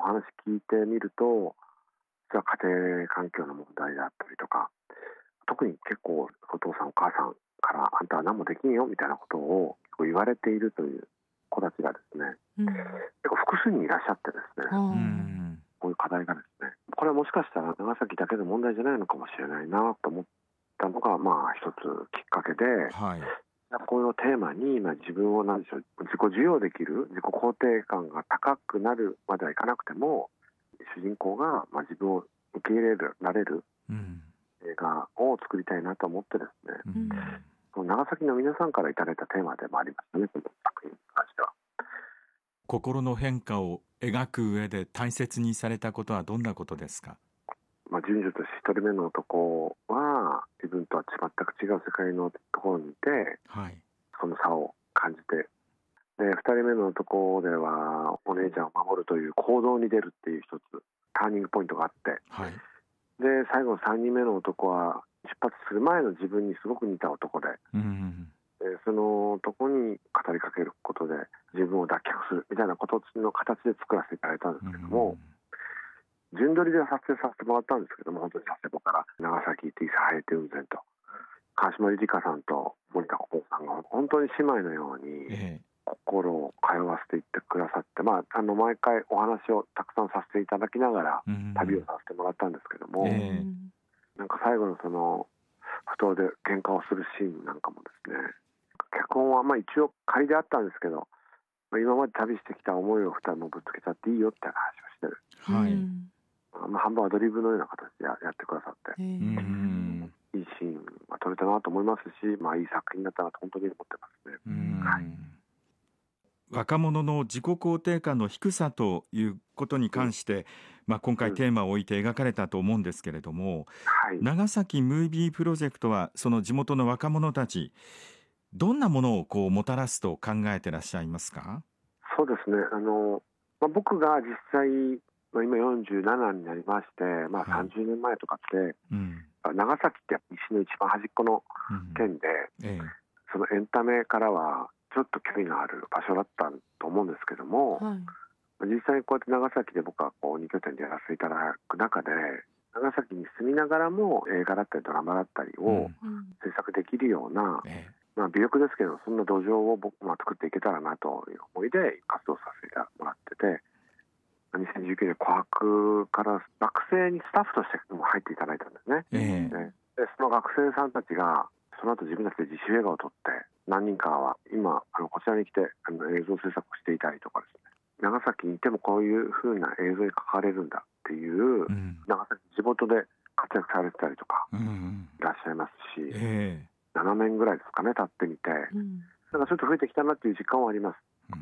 話聞いてみると、実は家庭環境の問題であったりとか、特に結構お父さんお母さんからあんたは何もできんよみたいなことを結構言われているという子たちがですね、結構複数人いらっしゃってですね、こういう課題がですね、これはもしかしたら長崎だけの問題じゃないのかもしれないなと思ったのが、一つきっかけで、こういうテーマに自分を自己受容できる、自己肯定感が高くなるまではいかなくても、主人公が自分を受け入れられる映画を作りたいなと思ってですね、長崎の皆さんからいただいたテーマでもありましたね、この作品に関しては。 心の変化を描く上で大切にされたことはどんなことですか？ 順序として一人目の男は自分とは全く違う世界のところにいて、その差を感じて、で二人目の男ではお姉ちゃんを守るという行動に出るっていう一つターニングポイントがあって、で最後の3人目の男は出発する前の自分にすごく似た男で、その男に語りかけることで自分を脱却するみたいなことの形で作らせていただいたんですけども、順撮りで撮影させてもらったんですけども、本当に佐世保から長崎行って諫早行って雲仙と、川島理香さんと森田心さんが本当に姉妹のように心を通わせていってくださって、毎回お話をたくさんさせていただきながら旅をさせてもらったんですけども、なんか最後のその埠頭で喧嘩をするシーンなんかもですね、脚本は一応仮であったんですけど、今まで旅してきた思いを2人もぶつけちゃっていいよって話をしてる、半分アドリブのような形でやってくださって、いいシーンが撮れたなと思いますし、いい作品だったなと本当に思ってますね。 若者の自己肯定感の低さということに関して、今回テーマを置いて描かれたと思うんですけれども、長崎ムービープロジェクトはその地元の若者たち、どんなものをもたらすと考えてらっしゃいますか？ そうですね、僕が実際、今47になりまして、30年前とかって、長崎って西の一番端っこの県で、そのエンタメからはちょっと距離のある場所だったと思うんですけども、実際にこうやって長崎で僕は2拠点でやらせていただく中で、長崎に住みながらも映画だったりドラマだったりを制作できるような、微力ですけどそんな土壌を僕は作っていけたらなという思いで活動させてもらってて、2019年琥珀から学生にスタッフとしても入っていただいたんですね。でその学生さんたちがその後自分たちで自主映画を撮って、何人かは今こちらに来て映像制作をしていたりとかですね、長崎にいてもこういう風な映像に書かれるんだっていう、長崎地元で活躍されてたりとかいらっしゃいますし、7年ぐらいですかね経ってみて、ちょっと増えてきたなっていう実感はあります。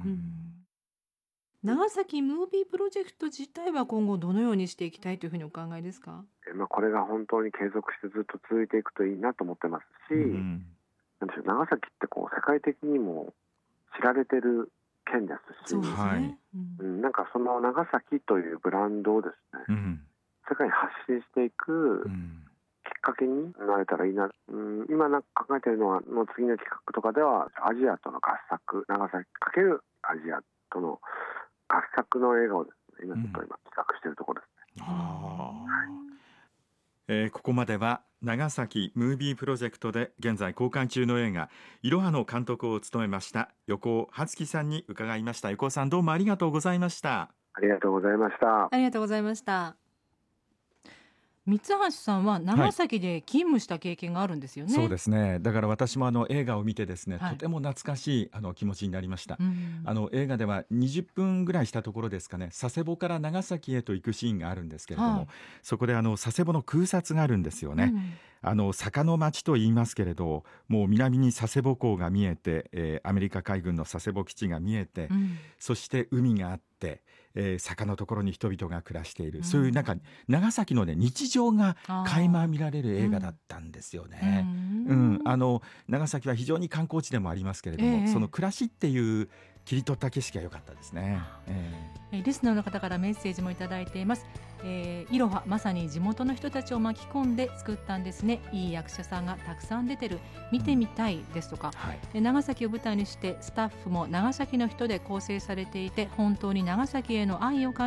長崎ムービープロジェクト自体は今後どのようにしていきたいというふうにお考えですか？ これが本当に継続してずっと続いていくといいなと思ってますし、長崎って世界的にも知られてる県ですし、なんかその長崎というブランドをですね、世界に発信していくきっかけになれたらいいな。今考えているのはの次の企画とかではアジアとの合作、長崎×アジアとの合作の映画をですね、今企画しているところですね。ここまでは長崎ムービープロジェクトで現在公開中の映画いろはの監督を務めました横尾初喜さんに伺いました。横尾さん、どうもありがとうございました。 ありがとうございました。 ありがとうございました。三橋さんは長崎で勤務した経験があるんですよね。 そうですね。だから私も映画を見てですね、とても懐かしい気持ちになりました。映画では20分ぐらいしたところですかね、佐世保から長崎へと行くシーンがあるんですけれども、そこで佐世保の空撮があるんですよね。坂の町と言いますけれど、もう南に佐世保港が見えて、アメリカ海軍の佐世保基地が見えて、そして海があって、坂のところに人々が暮らしている、そういう長崎の日常が垣間見られる映画だったんですよね。長崎は非常に観光地でもありますけれども、その暮らしっていう切り取った景色が良かったですね。 リスナーの方からメッセージもいただいています。いろはまさに地元の人たちを巻き込んで作ったんですね。いい役者さんがたくさん出てる、見てみたいですとか、長崎を舞台にしてスタッフも長崎の人で構成されていて、本当に長崎への愛を感じ